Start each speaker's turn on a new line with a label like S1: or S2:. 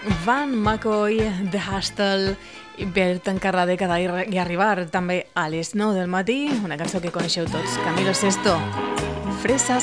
S1: Van McCoy, The Hustle, per tancar la dècada i arribar també a les 9 del matí, una cançó que coneixeu tots, Camilo Sesto, Fresas